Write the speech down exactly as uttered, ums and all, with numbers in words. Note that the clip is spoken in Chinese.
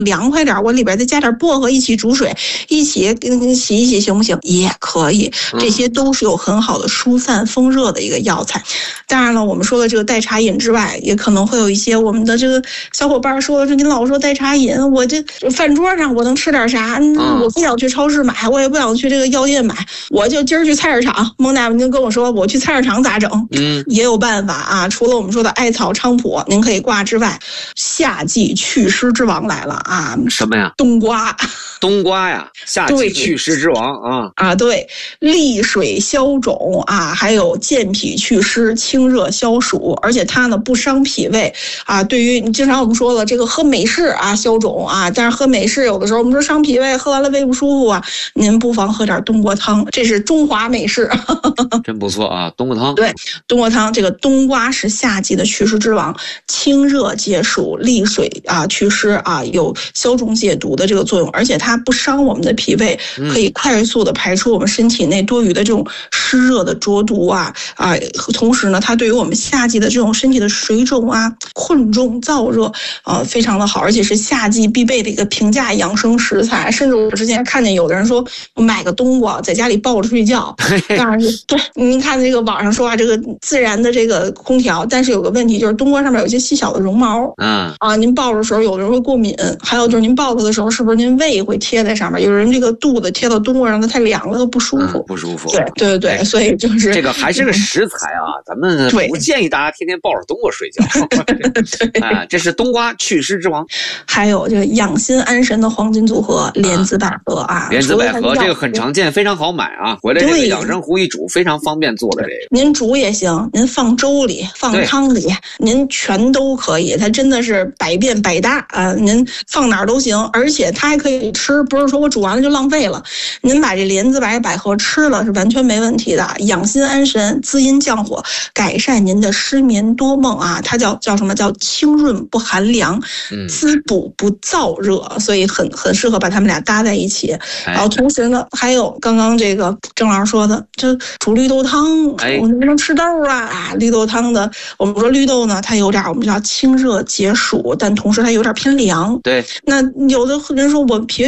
凉快点，我里边再加点薄荷一起煮水，一起跟洗一洗行不行？也可以，这些都是有很好的疏散风热的一个药材。当然了，我们说的这个代茶饮之外，也可能会有一些我们的这个小伙伴说，说您老说代茶饮，我这饭桌上我能吃点啥？我不想去超市买，我也不想去这个药店买，我就今儿去菜市场。孟大夫您跟我说，我去菜市场咋整？嗯，也有办法啊。除了我们说的艾草、菖蒲您可以挂之外，夏季祛湿之王来了啊！ 什么呀？ 冬瓜。 冬瓜呀，夏季祛湿之王啊！ 啊，对，利水消肿啊，还有健脾祛湿、清热消暑，而且它呢不伤脾胃啊。对于你经常我们说了这个喝美式啊消肿啊，但是喝美式有的时候我们说伤脾胃，喝完了胃不舒服啊，您不妨喝点冬瓜汤，这是中华美式。 真不错啊，冬瓜汤。 对，冬瓜汤，这个冬瓜是夏季的祛湿之王，清热解暑、利水啊祛湿啊，有消肿解毒的这个作用，而且它不伤我们的脾胃，可以快速的排出我们身体内多余的这种湿热的浊毒啊啊！同时呢，它对于我们夏季的这种身体的水肿啊、困重、燥热啊，非常的好，而且是夏季必备的一个平价养生食材。甚至我之前看见有的人说，我买个冬瓜在家里抱着睡觉。当然是对，您看这个网上说啊，这个自然的这个空调，但是有个问题就是冬瓜上面有一些细小的绒毛，嗯啊，您抱着的时候有的人会过敏，还有就是您抱着的时候是不是您胃会贴在上面？有人这个肚子贴到冬瓜上，它太凉了都不舒服， 嗯、不舒服。 对对对对，所以就是这个还是个食材啊，咱们不建议大家天天抱着冬瓜睡觉。对，啊，这是冬瓜祛湿之王。 还有这个养心安神的黄金组合莲子百合啊， 莲子百合这个很常见，非常好买啊，回来这个养生壶一煮，非常方便做的这个。 您煮也行，您放粥里、放汤里，您全都可以，它真的是百变百搭啊，您放哪儿都行，而且它还可以吃，不是说我煮完了就浪费了。您把这莲子白百合吃了是完全没问题的，养心安神、滋阴降火，改善您的失眠多梦啊，它叫叫什么叫清润不寒凉，滋补不燥热，所以很很适合把它们俩搭在一起。然后同时呢，还有刚刚这个郑老师说的，这煮绿豆汤，我能不能吃豆啊？啊，绿豆汤的，我们说绿豆呢，它有点我们叫清热解暑，但同时它有点偏凉。 对， 那有的人说我脾胃